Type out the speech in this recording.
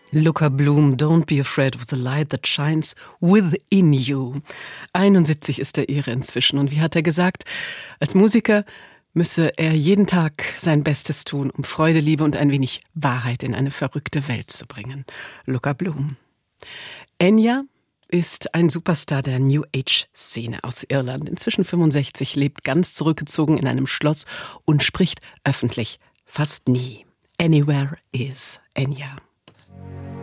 Luca Bloom, Don't be afraid of the light that shines within you. 71 ist der Ihre inzwischen. Und wie hat er gesagt, als Musiker müsse er jeden Tag sein Bestes tun, um Freude, Liebe und ein wenig Wahrheit in eine verrückte Welt zu bringen. Luca Bloom. Enya ist ein Superstar der New Age-Szene aus Irland. Inzwischen 65, lebt ganz zurückgezogen in einem Schloss und spricht öffentlich fast nie. Anywhere is Enya.